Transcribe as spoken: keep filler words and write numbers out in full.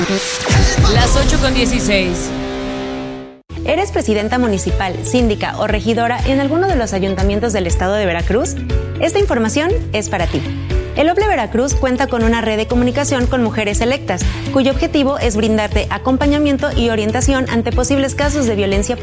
Las ocho con dieciséis. ¿Eres presidenta municipal, síndica o regidora en alguno de los ayuntamientos del estado de Veracruz? Esta información es para ti. El O P L E Veracruz cuenta con una red de comunicación con mujeres electas, cuyo objetivo es brindarte acompañamiento y orientación ante posibles casos de violencia